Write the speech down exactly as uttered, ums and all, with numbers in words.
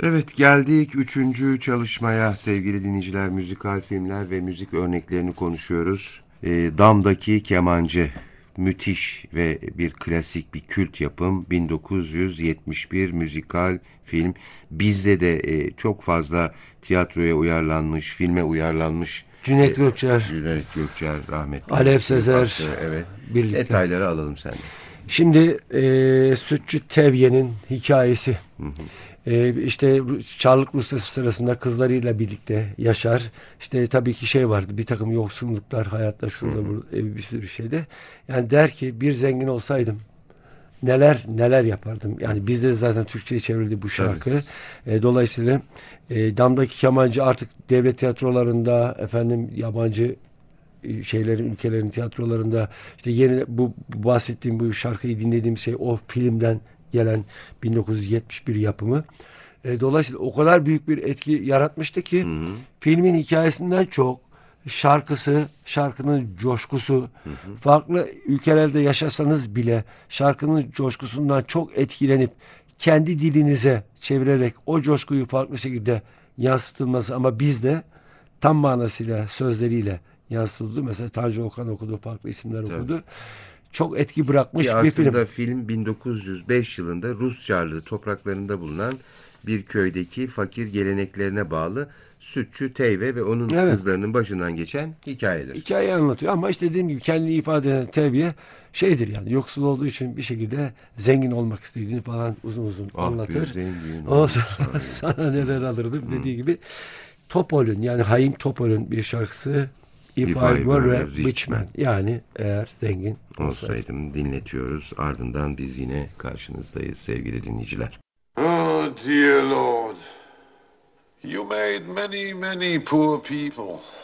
Evet, geldik üçüncü çalışmaya sevgili dinleyiciler. Müzikal filmler ve müzik örneklerini konuşuyoruz. E, Damdaki Kemancı, müthiş ve bir klasik, bir kült yapım. bin dokuz yüz yetmiş bir müzikal film. Bizde de e, çok fazla tiyatroya uyarlanmış, filme uyarlanmış. E, Cüneyt Gökçer, Cüneyt Gökçer rahmetli Alev dönüp Sezer baktı. Evet, birlikte. detayları alalım senden. Şimdi e, Sütçü Tevye'nin hikayesi. Hı hı. E, işte Çarlık Rusyası sırasında kızlarıyla birlikte yaşar. İşte tabii ki şey vardı, bir takım yoksunluklar hayatta, Hı şurada hı. burada, e, bir sürü şeyde. Yani der ki bir zengin olsaydım neler neler yapardım. Hı hı. Yani bizde zaten Türkçe'ye çevrildi bu Tabii. şarkı. E, dolayısıyla e, Damdaki Kemancı artık devlet tiyatrolarında, efendim yabancı e, şeylerin, ülkelerin tiyatrolarında, işte yeni bu, bu bahsettiğim bu şarkıyı dinlediğim şey o filmden gelen bin dokuz yüz yetmiş bir yapımı. E, dolayısıyla o kadar büyük bir etki yaratmıştı Hı ki hı. filmin hikayesinden çok şarkısı, şarkının coşkusu, Hı hı. farklı ülkelerde yaşasanız bile şarkının coşkusundan çok etkilenip kendi dilinize çevirerek o coşkuyu farklı şekilde yansıtılması, ama bizde tam manasıyla sözleriyle yansıtıldı. Mesela Tanju Okan okudu, farklı isimler Tabii. okudu. Çok etki Ki bırakmış bir film. aslında film bin dokuz yüz beş yılında Rus Çarlığı topraklarında bulunan bir köydeki fakir geleneklerine bağlı Sütçü Teyve ve onun Evet. kızlarının başından geçen hikayedir. Hikayeyi anlatıyor ama işte dediğim gibi kendini ifade eden Tevye şeydir, yani yoksul olduğu için bir şekilde zengin olmak istediğini falan uzun uzun Ah bir anlatır. zengin Ondan sonra olsaydım. sana neler Hmm, alırdım hmm. dediği gibi. Topol'ün, yani Haim Topol'ün bir şarkısı, If If I I Were were a a Rich rich Man, man yani eğer zengin olsaydım. olsaydım dinletiyoruz. Ardından biz yine karşınızdayız sevgili dinleyiciler. Oh, dear Lord, you made many, many poor people.